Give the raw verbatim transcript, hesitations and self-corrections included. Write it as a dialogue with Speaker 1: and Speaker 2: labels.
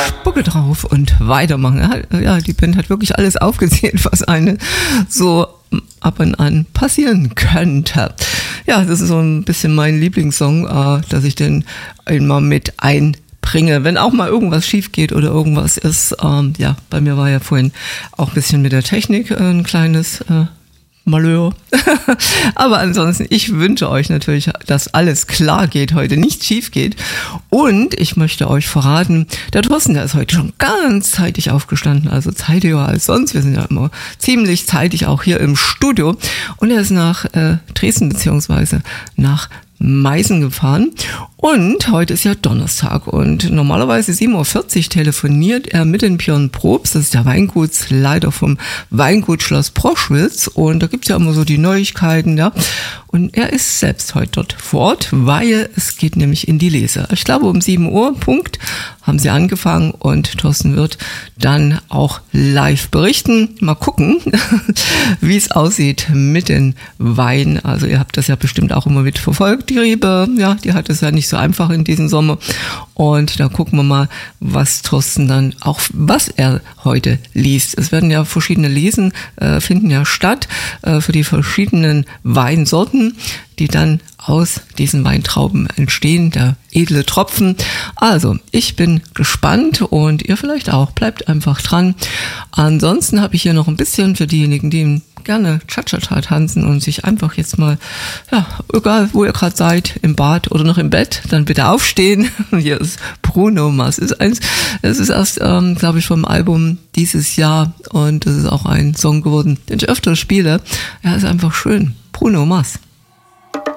Speaker 1: Spucke drauf und weitermachen. Ja, die Band hat wirklich alles aufgezählt, was eine so ab und an passieren könnte. Ja, das ist so ein bisschen mein Lieblingssong, äh, dass ich den immer mit einbringe, wenn auch mal irgendwas schief geht oder irgendwas ist. Ähm, ja, bei mir war ja vorhin auch ein bisschen mit der Technik äh, ein kleines äh, Malheur. Aber ansonsten, ich wünsche euch natürlich, dass alles klar geht heute, nichts schief geht. Und ich möchte euch verraten, der Thorsten, der ist heute schon ganz zeitig aufgestanden, also zeitiger als sonst. Wir sind ja immer ziemlich zeitig auch hier im Studio. Und er ist nach äh, Dresden beziehungsweise nach Meißen gefahren. Und heute ist ja Donnerstag und normalerweise sieben Uhr vierzig telefoniert er mit den Björn Probst, das ist der Weingutsleiter vom Weingut Schloss Proschwitz, und da gibt's ja immer so die Neuigkeiten, ja. Und er ist selbst heute dort vor Ort, weil es geht nämlich in die Lese. Ich glaube um sieben Uhr, Punkt, haben sie angefangen und Thorsten wird dann auch live berichten. Mal gucken, wie es aussieht mit den Weinen. Also ihr habt das ja bestimmt auch immer mitverfolgt. Die Rebe, ja, die hat es ja nicht so einfach in diesem Sommer. Und da gucken wir mal, was Thorsten dann auch, was er heute liest. Es werden ja verschiedene Lesen, äh, finden ja statt äh, für die verschiedenen Weinsorten, die dann aus diesen Weintrauben entstehen, der edle Tropfen. Also, ich bin gespannt und ihr vielleicht auch. Bleibt einfach dran. Ansonsten habe ich hier noch ein bisschen für diejenigen, die gerne Cha-Cha-Cha tanzen und sich einfach jetzt mal, ja, egal wo ihr gerade seid, im Bad oder noch im Bett, dann bitte aufstehen. Hier ist Bruno Mars. Es ist eins, es ist erst, ähm, glaube ich, vom Album dieses Jahr und das ist auch ein Song geworden, den ich öfter spiele. Ja, ist einfach schön. Bruno Mars.